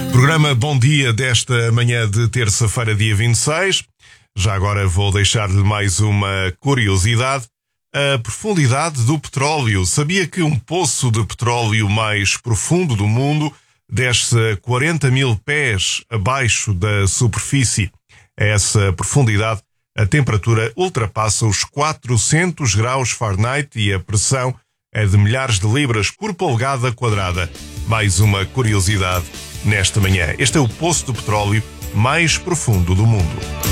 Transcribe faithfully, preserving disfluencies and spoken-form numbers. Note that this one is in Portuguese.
Programa Bom Dia desta manhã de terça-feira, dia vinte e seis. Já agora vou deixar-lhe mais uma curiosidade. A profundidade do petróleo. Sabia que um poço de petróleo mais profundo do mundo desce a quarenta mil pés abaixo da superfície? A essa profundidade, a temperatura ultrapassa os quatrocentos graus Fahrenheit e a pressão é de milhares de libras por polegada quadrada. Mais uma curiosidade nesta manhã. Este é o poço de petróleo mais profundo do mundo.